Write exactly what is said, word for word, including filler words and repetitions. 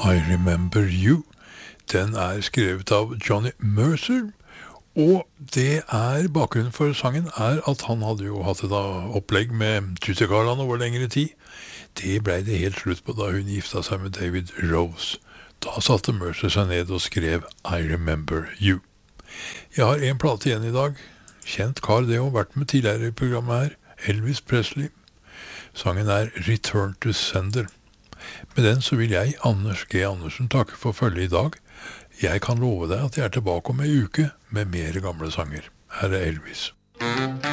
I Remember You. Den er skrevet av Johnny Mercer, og det er, bakgrunnen for sangen er at han hadde jo hatt et opplegg med Tutti-Karlan over lengre tid. Det ble det helt slutt på da hun gifta seg med David Rose. Da satte Mercer seg ned og skrev I Remember You. Jeg har en plate igjen i dag. Kjent kar det, og vært med tidligere i programmet her. Elvis Presley. Sangen er Return to Sender. Med den så vil jeg, Anders G. Andersen, takke for følget i dag. Jeg kan love deg at jeg er tilbake om en uke med mer gamle sanger. Her er Elvis.